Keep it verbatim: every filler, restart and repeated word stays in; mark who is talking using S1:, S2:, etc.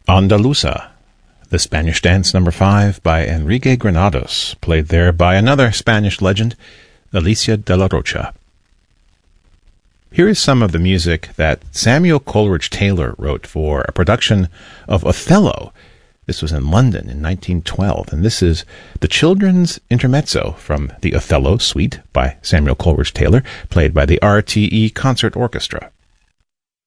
S1: Andaluza, the Spanish Dance number five by Enrique Granados, played there by another Spanish legend, Alicia de la Rocha. Here is some of the music that Samuel Coleridge Taylor wrote for a production of Othello. This was in London in nineteen twelve, and this is the Children's Intermezzo from the Othello Suite by Samuel Coleridge Taylor, played by the R T E Concert Orchestra.